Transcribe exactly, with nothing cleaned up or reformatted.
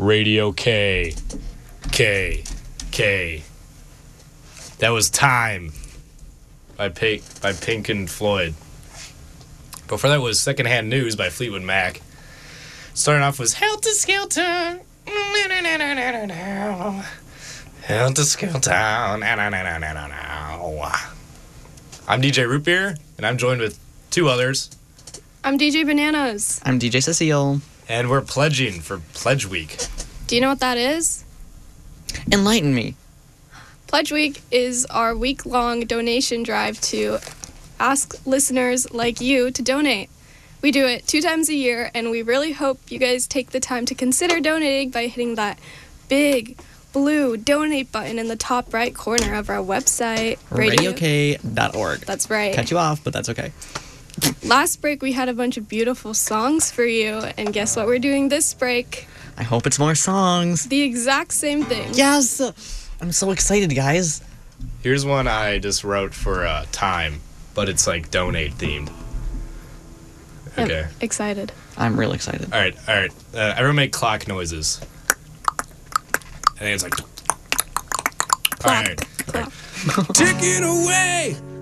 Radio K. K. K. That was Time by Pink, by Pink and Floyd. Before that was Secondhand News by Fleetwood Mac. Starting off was Helter Skelter. Helter Skelter. I'm D J Root Beer, and I'm joined with two others. I'm D J Bananas. I'm D J Cecile. And we're pledging for Pledge Week. Do you know what that is? Enlighten me. Pledge Week is our week-long donation drive to ask listeners like you to donate. We do it two times a year, and we really hope you guys take the time to consider donating by hitting that big blue donate button in the top right corner of our website. radio k dot org. That's right. Cut you off, but that's okay. Last break, we had a bunch of beautiful songs for you, and guess what we're doing this break? I hope it's more songs. The exact same thing. Yes! I'm so excited, guys. Here's one I just wrote for uh, Time, but it's like donate themed. Okay. I'm excited. I'm real excited. All right, all right. Uh, everyone make clock noises. I think it's like... Clock. All right. Clock. Ticking away